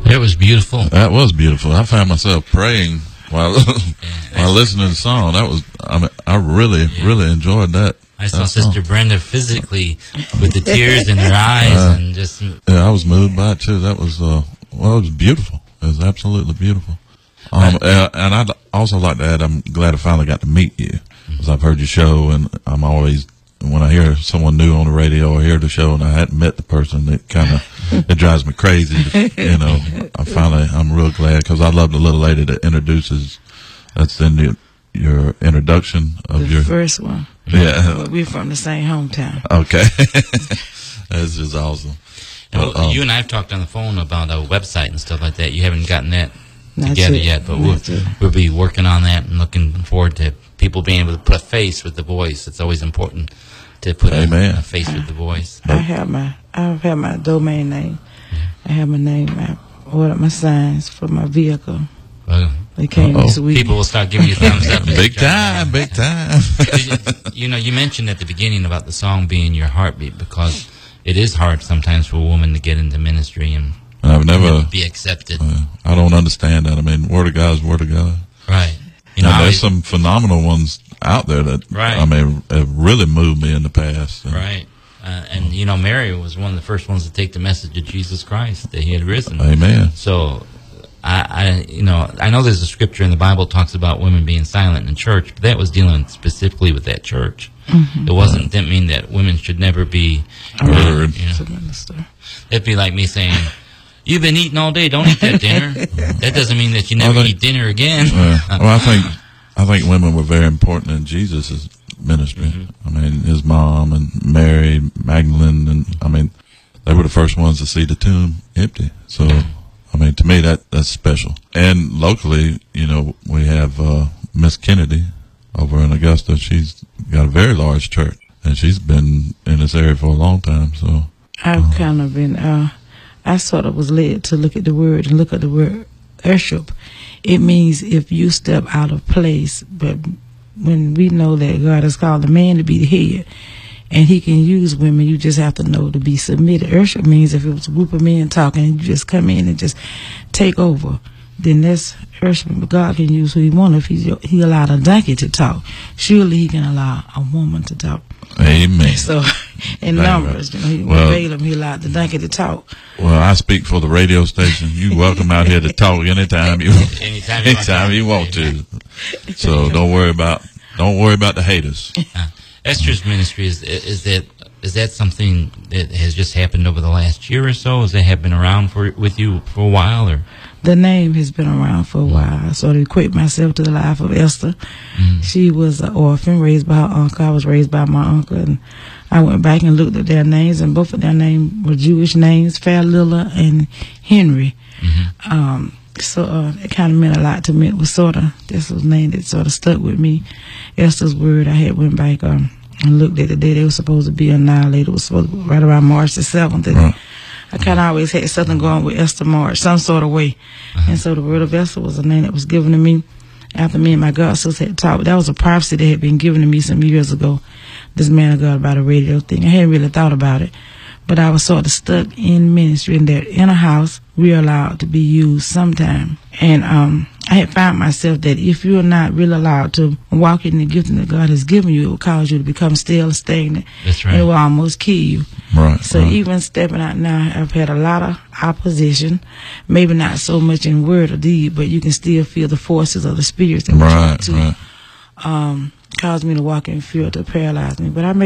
It was beautiful. That was beautiful. I found myself praying while listening to the song. I really enjoyed that. I saw Sister Brenda physically with the tears in her eyes and just. Yeah, I was moved by it too. That was it was beautiful. It was absolutely beautiful. And I'd also like to add, I'm glad I finally got to meet you, because I've heard your show, and I'm always, when I hear someone new on the radio or hear the show and I hadn't met the person, it drives me crazy. I'm real glad, because I love the little lady that that's in your introduction of the first one. Yeah. We're from the same hometown. Okay. That's just awesome. Well, you and I have talked on the phone about a website and stuff like that. You haven't gotten that together yet, but we'll be working on that and looking forward to people being able to put a face with the voice. It's always important to put a face with the voice. I have my domain name. I have my name. I ordered my signs for my vehicle. They came this week. People will start giving you thumbs up. Big time. You mentioned at the beginning about the song being your heartbeat, because it is hard sometimes for a woman to get into ministry and I've never be accepted. I don't understand that. I mean, Word of God is Word of God. Right. There's some phenomenal ones out there that have really moved me in the past. Right. And Mary was one of the first ones to take the message of Jesus Christ, that he had risen. Amen. So I know there's a scripture in the Bible that talks about women being silent in church, but that was dealing specifically with that church. Mm-hmm. It didn't mean that women should never be heard. It'd be like me saying, "You've been eating all day. Don't eat that dinner." That doesn't mean that you never eat dinner again. I think women were very important in Jesus' ministry. Mm-hmm. I mean, his mom and Mary Magdalene, and they were the first ones to see the tomb empty. So, to me, that's special. And locally, we have Miss Kennedy over in Augusta. She's got a very large church, and she's been in this area for a long time. So I've kind of been. I sort of was led to look at the word and look at the word worship. It means if you step out of place, but when we know that God has called a man to be the head, and he can use women, you just have to know to be submitted. Worship means if it was a group of men talking and you just come in and just take over, then that's worship. But God can use who he wants. If he allowed a donkey to talk, surely he can allow a woman to talk. Amen. So, in Numbers, Balaam, he allowed the donkey to talk. Well, I speak for the radio station. You welcome out here to talk anytime you want to. So don't worry about the haters. Esther's ministry is that something that has just happened over the last year or so? Has it have been around with you for a while, or? The name has been around for a while. I sort of equate myself to the life of Esther. Mm. She was an orphan, raised by her uncle. I was raised by my uncle, and I went back and looked at their names, and both of their names were Jewish names, Fairlilla and Henry. Mm-hmm. So it kind of meant a lot to me. It was this was a name that sort of stuck with me. Esther's word, I had went back and looked at the day they were supposed to be annihilated. It was supposed to be right around March the 7th. And I kind of always had something going with Esther March, some sort of way. And so the word of Esther was a name that was given to me after me and my God sisters had talked. That was a prophecy that had been given to me some years ago, this man of God, about a radio thing. I hadn't really thought about it. But I was sort of stuck in ministry, and that in a house, we're allowed to be used sometime. And I had found myself that if you're not really allowed to walk in the gifting that God has given you, it will cause you to become still and stagnant. That's right. And it will almost kill you. Right. So even stepping out now, I've had a lot of opposition, maybe not so much in word or deed, but you can still feel the forces of the spirits that were trying to cause me to walk in fear, to paralyze me. But I made